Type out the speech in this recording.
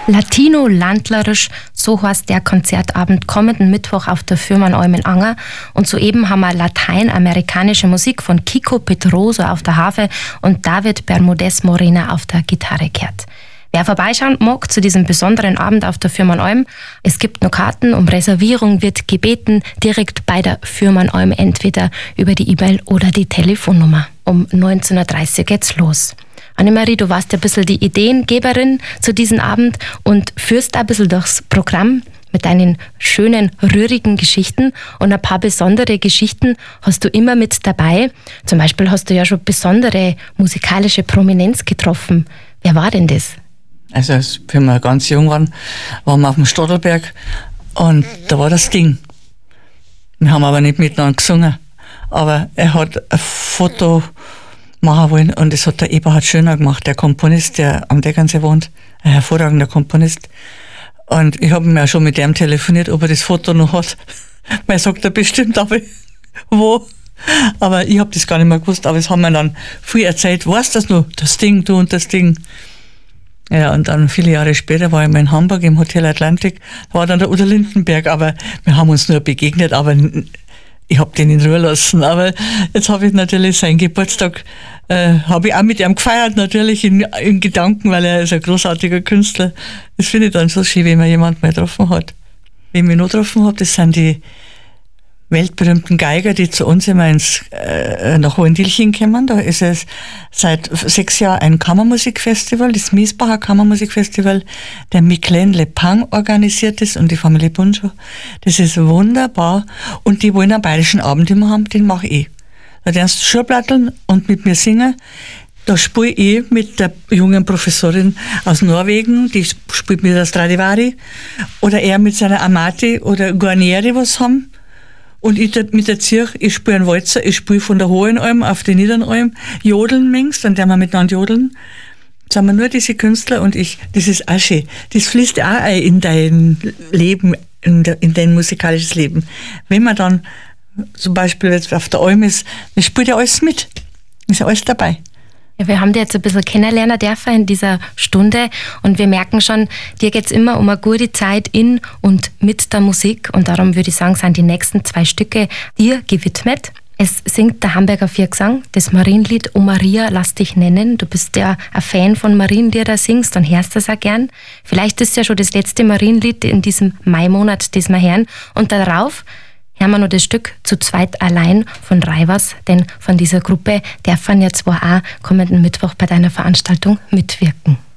Latino-Landlerisch, so heißt der Konzertabend kommenden Mittwoch auf der Fürmann-Alm in Anger. Und soeben haben wir lateinamerikanische Musik von Kiko Pedroso auf der Harfe und David Bermudez Morena auf der Gitarre gehört. Wer vorbeischauen mag zu diesem besonderen Abend auf der Fürmann-Alm, es gibt noch Karten, um Reservierung wird gebeten, direkt bei der Fürmann-Alm, entweder über die E-Mail oder die Telefonnummer. Um 19.30 Uhr geht's los. Annemarie, du warst ja ein bisschen die Ideengeberin zu diesem Abend und führst ein bisschen durchs Programm mit deinen schönen, rührigen Geschichten. Und ein paar besondere Geschichten hast du immer mit dabei. Zum Beispiel hast du ja schon besondere musikalische Prominenz getroffen. Wer war denn das? Also, als wir ganz jung waren wir auf dem Stadlberg und da war das Ding. Wir haben aber nicht miteinander gesungen. Aber er hat ein Foto machen wollen und das hat der Eberhard Schöner gemacht, der Komponist, der am Deggernsee wohnt, ein hervorragender Komponist. Und ich habe mir schon mit dem telefoniert, ob er das Foto noch hat. Weil er sagt, er bestimmt, aber wo. Aber ich habe das gar nicht mehr gewusst, aber es haben mir dann viel erzählt, weißt du das noch, das Ding, du und das Ding. Ja, und dann viele Jahre später war ich mal in Hamburg im Hotel Atlantik, da war dann der Udo Lindenberg, aber wir haben uns nur begegnet, aber ich habe den in Ruhe lassen. Aber jetzt habe ich natürlich seinen Geburtstag, habe ich auch mit ihm gefeiert, natürlich in Gedanken, weil er ist ein großartiger Künstler. Das finde ich dann so schön, wenn man jemanden mal getroffen hat. Wen ich noch getroffen habe, das sind die weltberühmten Geiger, die zu uns immer nach Hohentilchen kommen. Da ist es seit 6 Jahren ein Kammermusikfestival, das Miesbacher Kammermusikfestival, der Michelin Lepang organisiert ist und die Familie Buncho. Das ist wunderbar. Und die wollen einen bayerischen Abend immer haben, den mache ich. Da lernst du Schurplatteln und mit mir singen. Da spiele ich mit der jungen Professorin aus Norwegen, die spielt mit der Stradivari, oder er mit seiner Amati oder Guarnieri was haben. Und ich mit der Zirch, ich spiele einen Walzer, ich spiele von der Hohen Alm auf die Niederen Alm, jodeln mängst, dann werden wir miteinander jodeln. Jetzt haben wir nur diese Künstler und ich, das ist auch schön. Das fließt auch ein in dein Leben, in dein musikalisches Leben. Wenn man dann zum Beispiel jetzt auf der Alm ist, das spielt ja alles mit. Ist ja alles dabei. Ja, wir haben dich jetzt ein bisschen kennenlernen dürfen in dieser Stunde und wir merken schon, dir geht es immer um eine gute Zeit in und mit der Musik und darum würde ich sagen, sind die nächsten 2 Stücke dir gewidmet. Es singt der Hamburger Viergesang, das Marienlied O Maria, lass dich nennen. Du bist ja ein Fan von Marienlieder, singst und hörst das auch gern. Vielleicht ist es ja schon das letzte Marienlied in diesem Maimonat, das wir hören. Und darauf hören wir noch das Stück Zu zweit allein von Reivers, denn von dieser Gruppe dürfen ja zwar auch kommenden Mittwoch bei deiner Veranstaltung mitwirken.